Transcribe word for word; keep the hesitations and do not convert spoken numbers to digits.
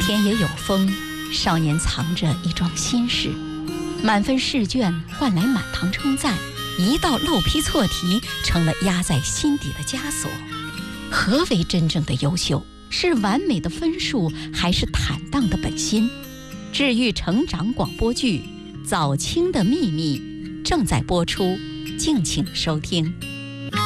天也有风，少年藏着一桩心事，满分试卷换来满堂称赞，一道漏批错题成了压在心底的枷锁。何为真正的优秀？是完美的分数，还是坦荡的本心？治愈成长广播剧《早清的秘密》正在播出，敬请收听。